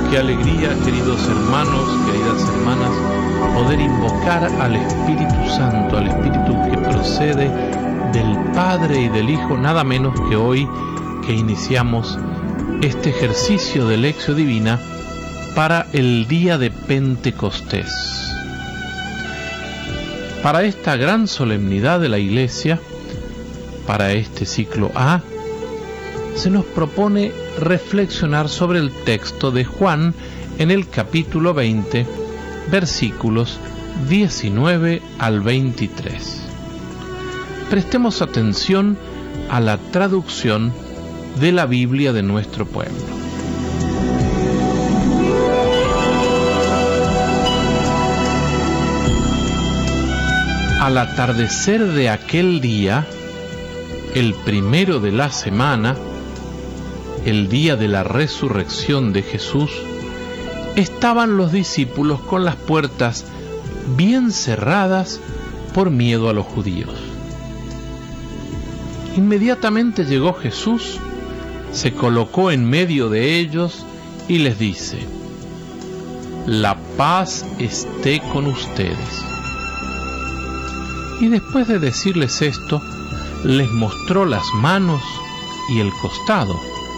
Qué alegría, queridos hermanos, queridas hermanas, poder invocar al Espíritu Santo, al Espíritu que procede del Padre y del Hijo, nada menos que hoy que iniciamos este ejercicio de Lectio Divina para el día de Pentecostés. Para esta gran solemnidad de la Iglesia, para este ciclo A, se nos propone reflexionar sobre el texto de Juan en el capítulo 20, versículos 19 al 23. Prestemos atención a la traducción de la Biblia de nuestro pueblo. Al atardecer de aquel día, el primero de la semana, el día de la resurrección de Jesús, estaban los discípulos con las puertas bien cerradas por miedo a los judíos. Inmediatamente llegó Jesús, se colocó en medio de ellos y les dice: «La paz esté con ustedes». Y después de decirles esto, les mostró las manos y el costado.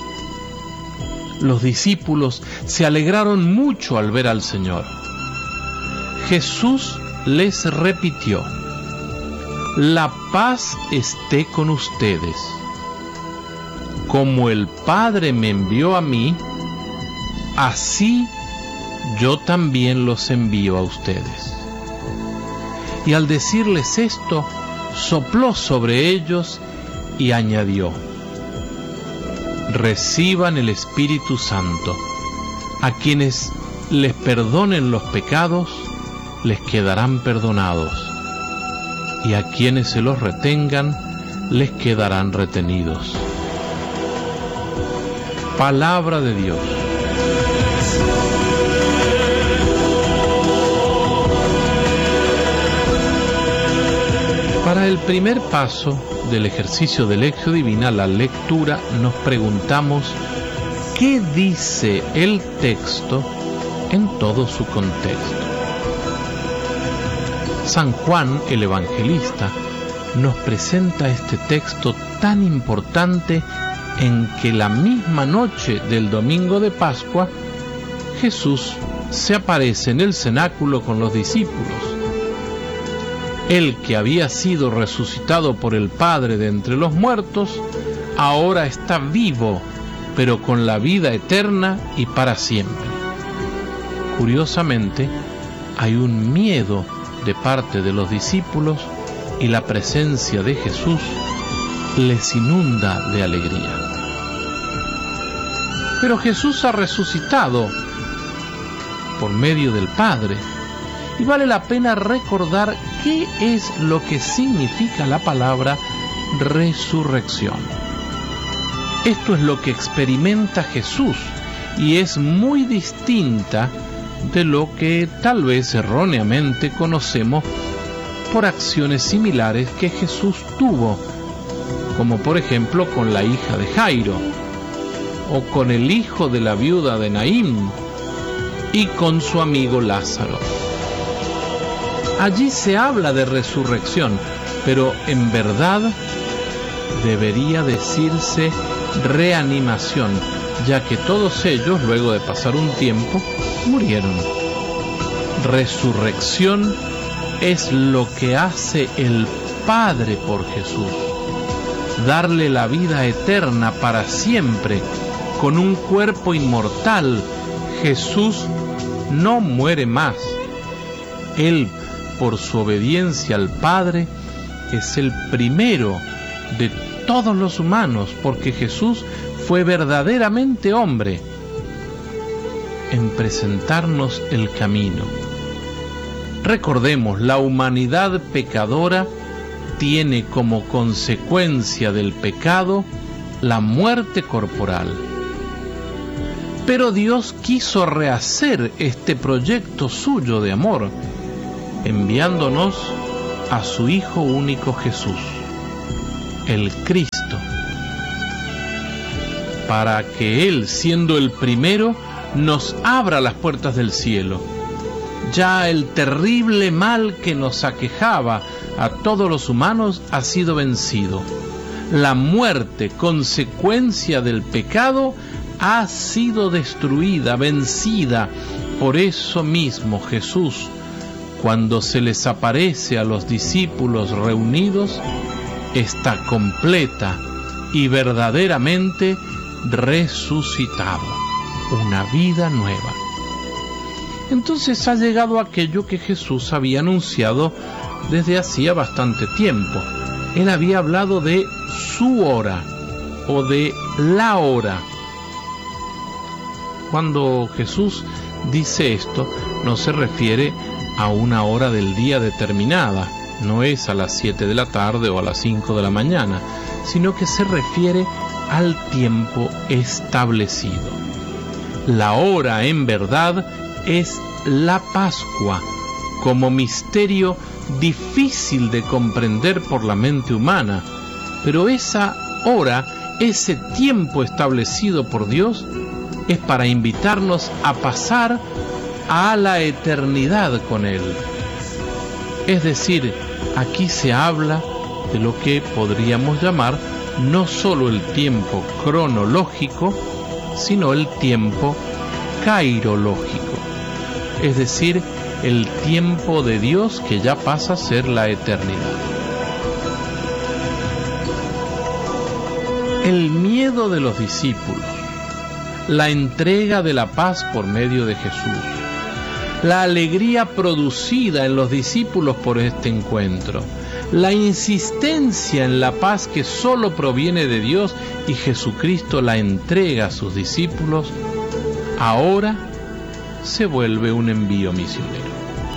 Los discípulos se alegraron mucho al ver al Señor. Jesús les repitió: «La paz esté con ustedes. Como el Padre me envió a mí, así yo también los envío a ustedes». Y al decirles esto, sopló sobre ellos y añadió: «Reciban el Espíritu Santo. A quienes les perdonen los pecados, les quedarán perdonados, y a quienes se los retengan, les quedarán retenidos». Palabra de Dios. Para el primer paso del ejercicio de Lectio Divina, la lectura, nos preguntamos: ¿qué dice el texto en todo su contexto? San Juan, el evangelista, nos presenta este texto tan importante en que la misma noche del domingo de Pascua, Jesús se aparece en el cenáculo con los discípulos. Él, que había sido resucitado por el Padre de entre los muertos, ahora está vivo, pero con la vida eterna y para siempre. Curiosamente, hay un miedo de parte de los discípulos y la presencia de Jesús les inunda de alegría. Pero Jesús ha resucitado por medio del Padre, y vale la pena recordar qué es lo que significa la palabra resurrección. Esto es lo que experimenta Jesús y es muy distinta de lo que tal vez erróneamente conocemos por acciones similares que Jesús tuvo, como por ejemplo con la hija de Jairo, o con el hijo de la viuda de Naín, y con su amigo Lázaro. Allí se habla de resurrección, pero en verdad debería decirse reanimación, ya que todos ellos, luego de pasar un tiempo, murieron. Resurrección es lo que hace el Padre por Jesús, darle la vida eterna para siempre, con un cuerpo inmortal. Jesús no muere más. Él, por su obediencia al Padre, es el primero de todos los humanos, porque Jesús fue verdaderamente hombre en presentarnos el camino. Recordemos, la humanidad pecadora tiene como consecuencia del pecado la muerte corporal. Pero Dios quiso rehacer este proyecto suyo de amor, enviándonos a su Hijo único Jesús, el Cristo, para que Él, siendo el primero, nos abra las puertas del cielo. Ya el terrible mal que nos aquejaba a todos los humanos ha sido vencido. La muerte, consecuencia del pecado, ha sido destruida, vencida. Por eso mismo Jesús, cuando se les aparece a los discípulos reunidos, está completa y verdaderamente resucitado, una vida nueva. Entonces ha llegado aquello que Jesús había anunciado desde hacía bastante tiempo. Él había hablado de su hora o de la hora. Cuando Jesús dice esto, no se refiere a una hora del día determinada, no es a las 7 de la tarde o a las 5 de la mañana, sino que se refiere al tiempo establecido. La hora, en verdad, es la Pascua, como misterio difícil de comprender por la mente humana, pero esa hora, ese tiempo establecido por Dios, es para invitarnos a pasar a la eternidad con Él. Es decir, aquí se habla de lo que podríamos llamar no solo el tiempo cronológico, sino el tiempo cairológico, es decir, el tiempo de Dios que ya pasa a ser la eternidad. El miedo de los discípulos, la entrega de la paz por medio de Jesús, la alegría producida en los discípulos por este encuentro, la insistencia en la paz que solo proviene de Dios y Jesucristo la entrega a sus discípulos, ahora se vuelve un envío misionero.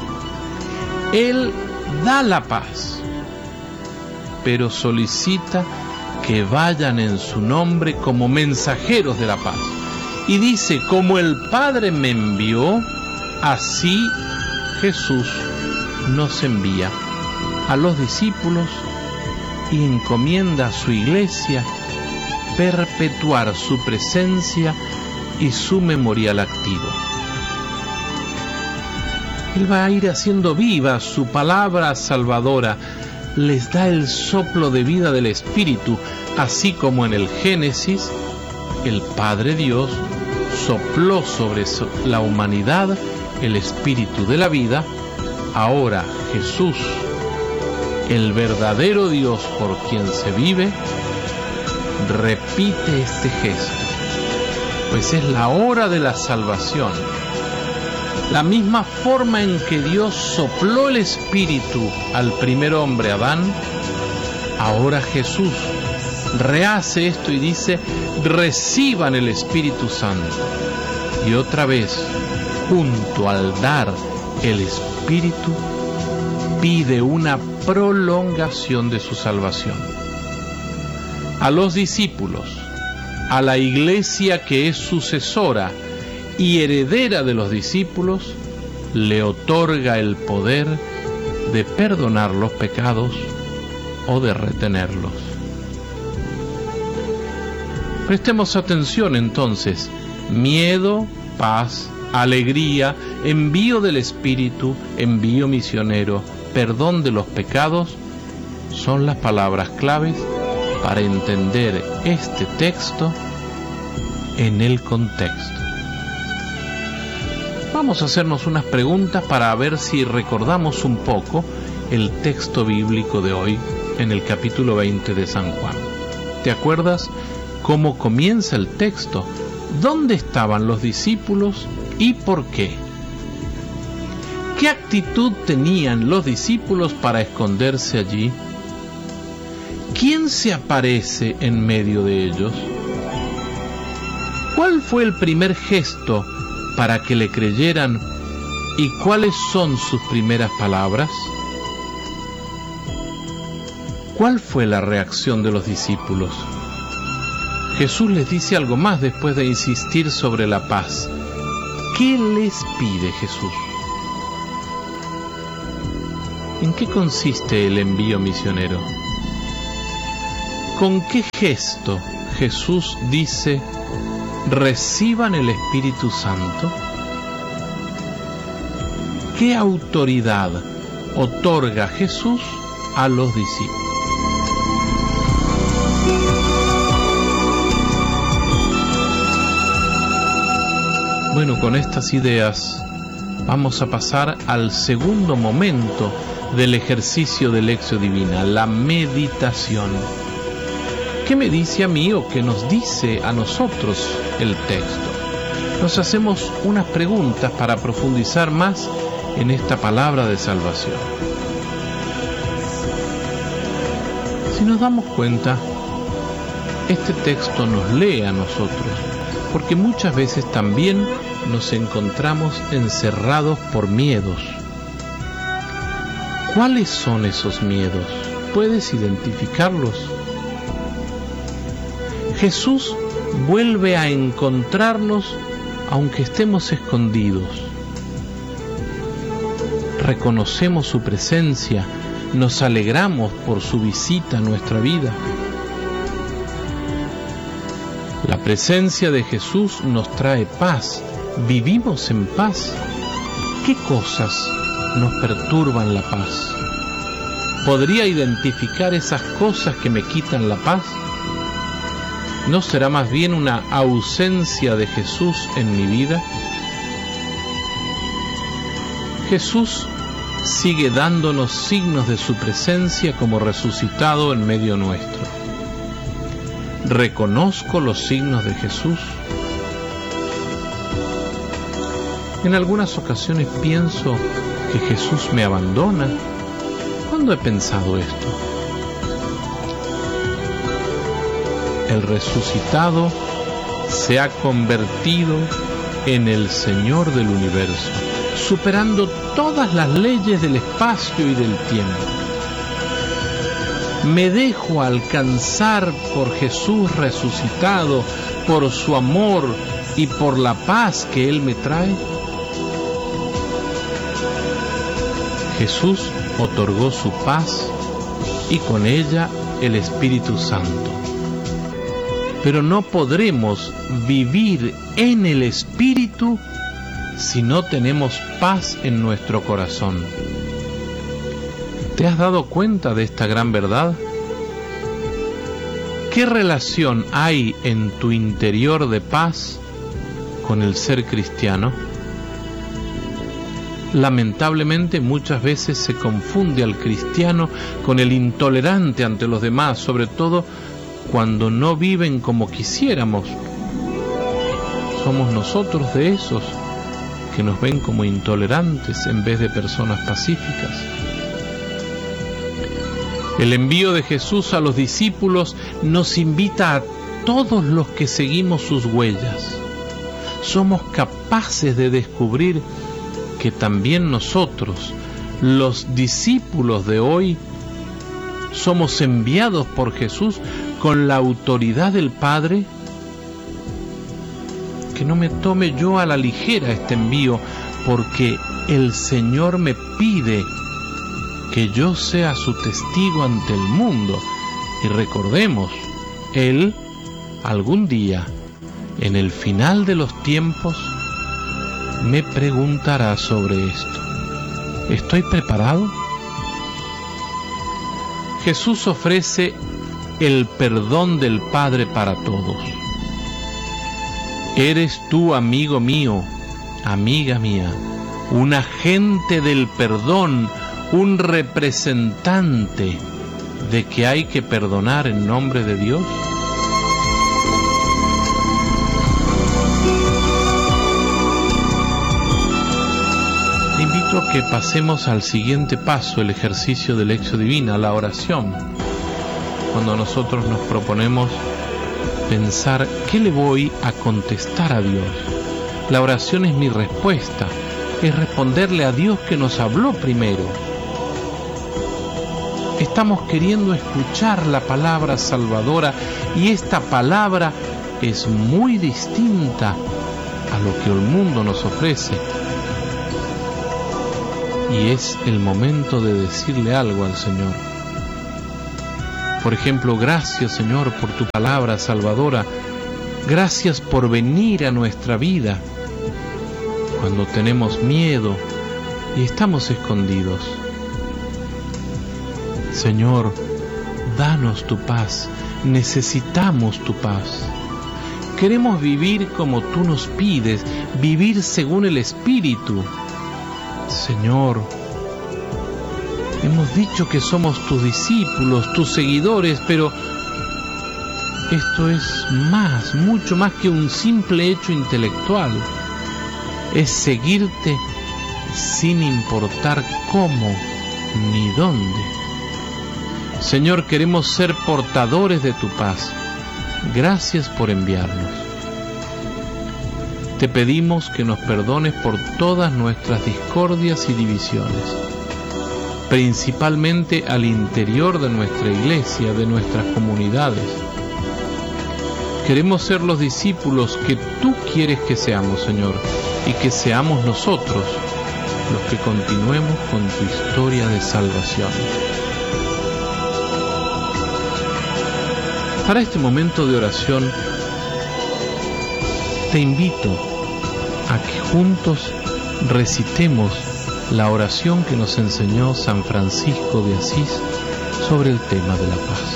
Él da la paz, pero solicita que vayan en su nombre como mensajeros de la paz. Y dice, como el Padre me envió, así Jesús nos envía a los discípulos y encomienda a su iglesia perpetuar su presencia y su memorial activo. Él va a ir haciendo viva su palabra salvadora, les da el soplo de vida del Espíritu, así como en el Génesis, el Padre Dios sopló sobre la humanidad el Espíritu de la vida. Ahora Jesús, el verdadero Dios por quien se vive, repite este gesto, pues es la hora de la salvación. La misma forma en que Dios sopló el Espíritu al primer hombre, Adán, ahora Jesús rehace esto y dice, reciban el Espíritu Santo. Y otra vez, junto al dar el Espíritu, pide una prolongación de su salvación. A los discípulos, a la iglesia que es sucesora y heredera de los discípulos, le otorga el poder de perdonar los pecados o de retenerlos. Prestemos atención entonces: miedo, paz, alegría, envío del Espíritu, envío misionero, perdón de los pecados, son las palabras claves para entender este texto en el contexto. Vamos a hacernos unas preguntas para ver si recordamos un poco el texto bíblico de hoy en el capítulo 20 de San Juan. ¿Te acuerdas cómo comienza el texto? ¿Dónde estaban los discípulos y por qué? ¿Qué actitud tenían los discípulos para esconderse allí? ¿Quién se aparece en medio de ellos? ¿Cuál fue el primer gesto para que le creyeran y cuáles son sus primeras palabras? ¿Cuál fue la reacción de los discípulos? Jesús les dice algo más después de insistir sobre la paz. ¿Qué les pide Jesús? ¿En qué consiste el envío misionero? ¿Con qué gesto Jesús dice, reciban el Espíritu Santo? ¿Qué autoridad otorga Jesús a los discípulos? Bueno, con estas ideas vamos a pasar al segundo momento del ejercicio de Lección Divina, la meditación. ¿Qué me dice a mí o qué nos dice a nosotros el texto? Nos hacemos unas preguntas para profundizar más en esta palabra de salvación. Si nos damos cuenta, este texto nos lee a nosotros, porque muchas veces también nos encontramos encerrados por miedos. ¿Cuáles son esos miedos? ¿Puedes identificarlos? Jesús vuelve a encontrarnos aunque estemos escondidos. Reconocemos su presencia, nos alegramos por su visita a nuestra vida. La presencia de Jesús nos trae paz. ¿Vivimos en paz? ¿Qué cosas nos perturban la paz? ¿Podría identificar esas cosas que me quitan la paz? ¿No será más bien una ausencia de Jesús en mi vida? Jesús sigue dándonos signos de su presencia como resucitado en medio nuestro. ¿Reconozco los signos de Jesús? En algunas ocasiones pienso que Jesús me abandona. ¿Cuándo he pensado esto? El resucitado se ha convertido en el Señor del universo, superando todas las leyes del espacio y del tiempo. Me dejo alcanzar por Jesús resucitado, por su amor y por la paz que Él me trae. Jesús otorgó su paz y con ella el Espíritu Santo. Pero no podremos vivir en el Espíritu si no tenemos paz en nuestro corazón. ¿Te has dado cuenta de esta gran verdad? ¿Qué relación hay en tu interior de paz con el ser cristiano? Lamentablemente muchas veces se confunde al cristiano con el intolerante ante los demás, sobre todo cuando no viven como quisiéramos. Somos nosotros de esos que nos ven como intolerantes en vez de personas pacíficas. El envío de Jesús a los discípulos nos invita a todos los que seguimos sus huellas. Somos capaces de descubrir que también nosotros, los discípulos de hoy, somos enviados por Jesús con la autoridad del Padre. Que no me tome yo a la ligera este envío, porque el Señor me pide que yo sea su testigo ante el mundo. Y recordemos, Él algún día, en el final de los tiempos, me preguntará sobre esto. ¿Estoy preparado? Jesús ofrece el perdón del Padre para todos. Eres tú, amigo mío, amiga mía, un agente del perdón, un representante de que hay que perdonar en nombre de Dios. Te invito a que pasemos al siguiente paso, el ejercicio de Lección Divina, la oración. Cuando nosotros nos proponemos pensar qué le voy a contestar a Dios. La oración es mi respuesta, es responderle a Dios que nos habló primero. Estamos queriendo escuchar la palabra salvadora y esta palabra es muy distinta a lo que el mundo nos ofrece. Y es el momento de decirle algo al Señor. Por ejemplo, gracias Señor por tu palabra salvadora Gracias por venir a nuestra vida cuando tenemos miedo y estamos escondidos. Señor, danos tu paz, necesitamos tu paz. Queremos vivir como tú nos pides, vivir según el Espíritu. Señor, hemos dicho que somos tus discípulos, tus seguidores, pero esto es más, mucho más que un simple hecho intelectual. Es seguirte sin importar cómo ni dónde. Señor, queremos ser portadores de tu paz. Gracias por enviarnos. Te pedimos que nos perdones por todas nuestras discordias y divisiones, principalmente al interior de nuestra iglesia, de nuestras comunidades. Queremos ser los discípulos que tú quieres que seamos, Señor, y que seamos nosotros los que continuemos con tu historia de salvación. Para este momento de oración, te invito a que juntos recitemos la oración que nos enseñó San Francisco de Asís sobre el tema de la paz.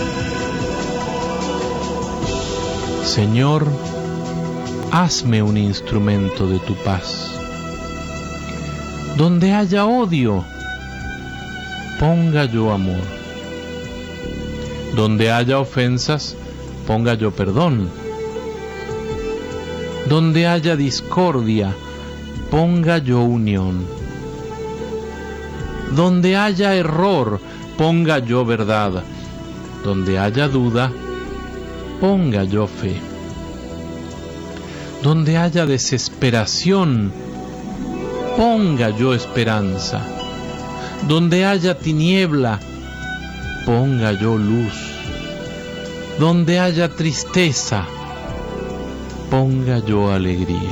Señor, hazme un instrumento de tu paz. Donde haya odio, ponga yo amor. Donde haya ofensas, ponga yo perdón. Donde haya discordia, ponga yo unión. Donde haya error, ponga yo verdad. Donde haya duda, ponga yo fe. Donde haya desesperación, ponga yo esperanza. Donde haya tiniebla, ponga yo luz. Donde haya tristeza, ponga yo alegría.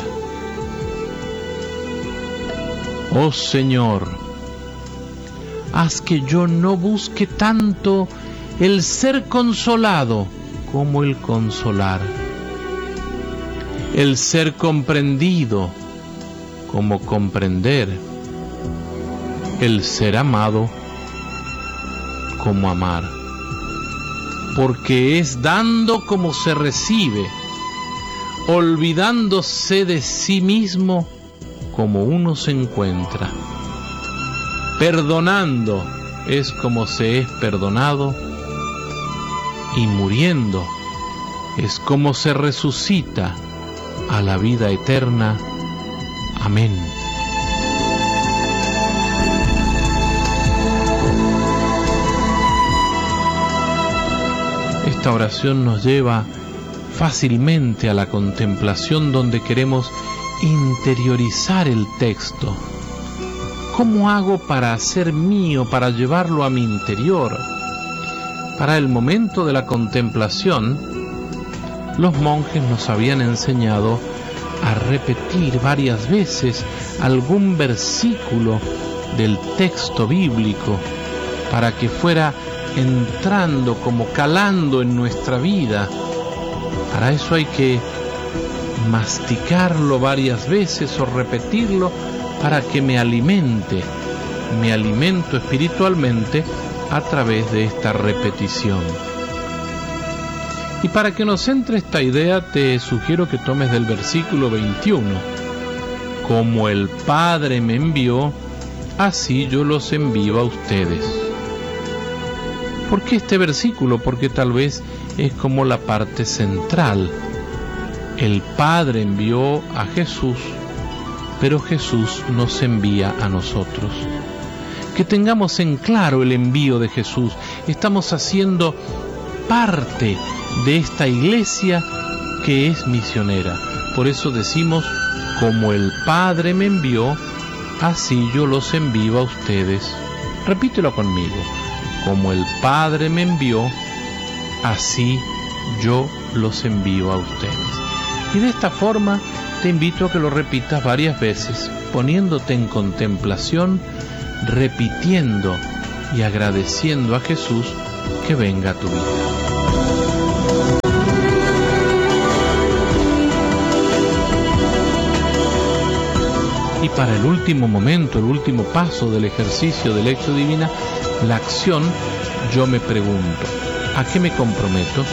Oh Señor, haz que yo no busque tanto el ser consolado como el consolar, el ser comprendido como comprender, el ser amado como amar, porque es dando como se recibe, olvidándose de sí mismo como uno se encuentra, perdonando es como se es perdonado, y muriendo es como se resucita a la vida eterna. Amén. Esta oración nos lleva fácilmente a la contemplación, donde queremos interiorizar el texto. ¿Cómo hago para hacer mío, para llevarlo a mi interior? Para el momento de la contemplación, los monjes nos habían enseñado a repetir varias veces algún versículo del texto bíblico para que fuera entrando, como calando en nuestra vida. Para eso hay que masticarlo varias veces o repetirlo para que me alimento espiritualmente a través de esta repetición. Y para que nos entre esta idea, te sugiero que tomes del versículo 21. Como el Padre me envió, así yo los envío a ustedes. ¿Por qué este versículo? Porque tal vez es como la parte central. El Padre envió a Jesús, pero Jesús nos envía a nosotros. Que tengamos en claro el envío de Jesús. Estamos haciendo parte de esta iglesia que es misionera. Por eso decimos, como el Padre me envió, así yo los envío a ustedes. Repítelo conmigo. Como el Padre me envió, así yo los envío a ustedes. Y de esta forma te invito a que lo repitas varias veces, poniéndote en contemplación, repitiendo y agradeciendo a Jesús que venga a tu vida. para el último momento, el último paso del ejercicio de Lectio Divina, la acción, yo me pregunto, ¿a qué me comprometo?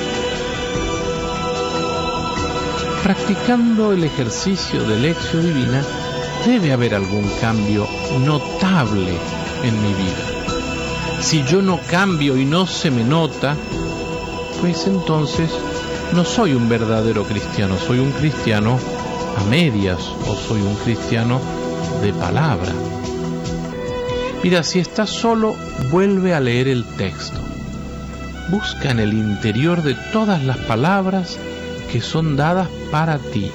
Practicando el ejercicio de Lectio Divina, debe haber algún cambio notable en mi vida. Si yo no cambio y no se me nota, pues entonces no soy un verdadero cristiano, soy un cristiano a medias o soy un cristiano de palabra. Mira, si estás solo, vuelve a leer el texto. Busca en el interior de todas las palabras que son dadas para ti.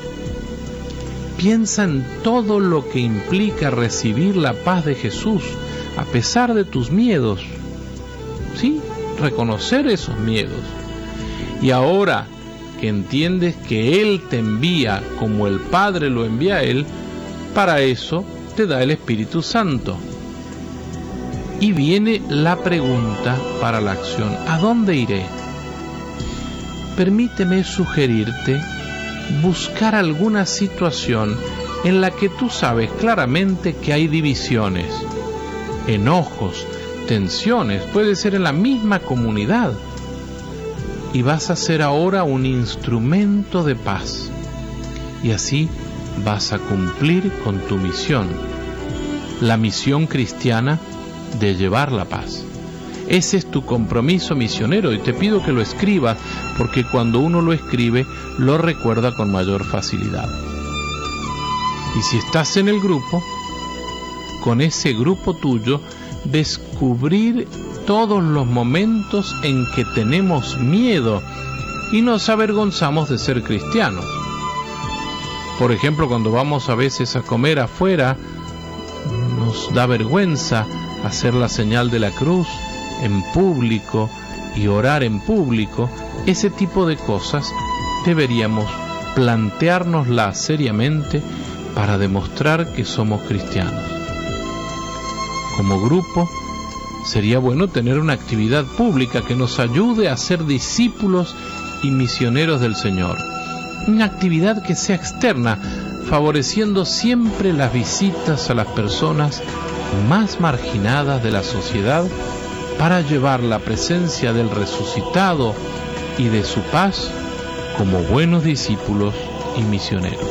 Piensa en todo lo que implica recibir la paz de Jesús a pesar de tus miedos. Sí, reconocer esos miedos. Y ahora que entiendes que Él te envía como el Padre lo envía a Él, para eso te da el Espíritu Santo. Y viene la pregunta para la acción: ¿a dónde iré? Permíteme sugerirte buscar alguna situación en la que tú sabes claramente que hay divisiones, enojos, tensiones, puede ser en la misma comunidad. Y vas a ser ahora un instrumento de paz. Y así vas a cumplir con tu misión, la misión cristiana de llevar la paz. Ese es tu compromiso misionero y te pido que lo escribas, porque cuando uno lo escribe, lo recuerda con mayor facilidad. Y si estás en el grupo, con ese grupo tuyo, descubrir todos los momentos en que tenemos miedo y nos avergonzamos de ser cristianos. Por ejemplo, cuando vamos a veces a comer afuera, nos da vergüenza hacer la señal de la cruz en público y orar en público. Ese tipo de cosas deberíamos planteárnoslas seriamente para demostrar que somos cristianos. Como grupo, sería bueno tener una actividad pública que nos ayude a ser discípulos y misioneros del Señor. Una actividad que sea externa, favoreciendo siempre las visitas a las personas más marginadas de la sociedad para llevar la presencia del resucitado y de su paz como buenos discípulos y misioneros.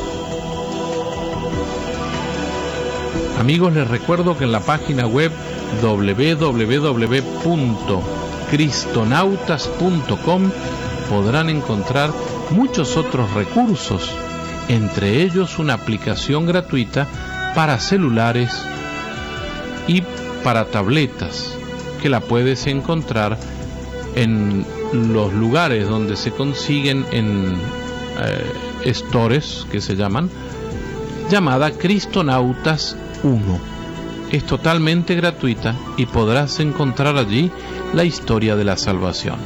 Amigos, les recuerdo que en la página web www.cristonautas.com podrán encontrar muchos otros recursos, entre ellos una aplicación gratuita para celulares y para tabletas, que la puedes encontrar en los lugares donde se consiguen en stores, que se llaman, llamada Cristonautas 1. Es totalmente gratuita y podrás encontrar allí la historia de la salvación.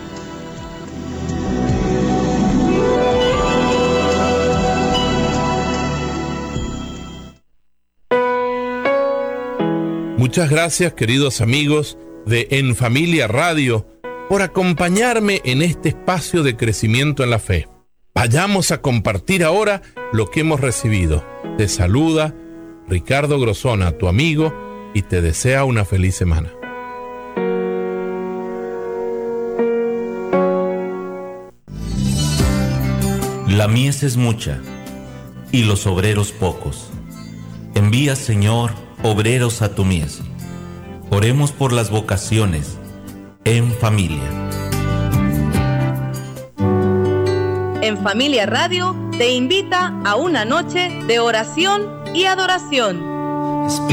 Muchas gracias, queridos amigos de En Familia Radio, por acompañarme en este espacio de crecimiento en la fe. Vayamos a compartir ahora lo que hemos recibido. Te saluda Ricardo Grosona, tu amigo, y te desea una feliz semana. La mies es mucha, y los obreros pocos. Envía, Señor, obreros a tu mies. Oremos por las vocaciones en familia. En Familia Radio te invita a una noche de oración y adoración.